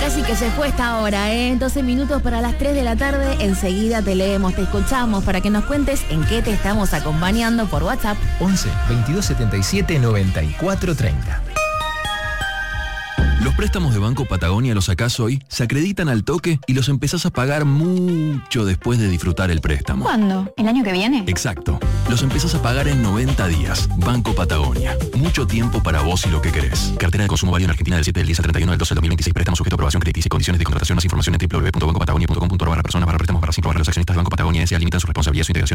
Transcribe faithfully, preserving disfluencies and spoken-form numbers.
Casi que se fue esta hora, ¿eh? doce minutos para las tres de la tarde. Enseguida te leemos, te escuchamos para que nos cuentes en qué te estamos acompañando por WhatsApp. once, veintidós setenta y siete, noventa y cuatro treinta. Los préstamos de Banco Patagonia los sacás hoy, se acreditan al toque y los empezás a pagar mucho después de disfrutar el préstamo. ¿Cuándo? ¿El año que viene? Exacto. Los empezás a pagar en noventa días. Banco Patagonia. Mucho tiempo para vos y lo que querés. Cartera de consumo válido en Argentina del siete del diez al treinta y uno del doce del dos mil veintiséis. Préstamo sujeto a aprobación crediticia y condiciones de contratación. Más información en doble u doble u doble u punto banco patagonia punto com punto a r para personas, para préstamos, para cinco, para los accionistas de Banco Patagonia S A limitan su responsabilidad y su integración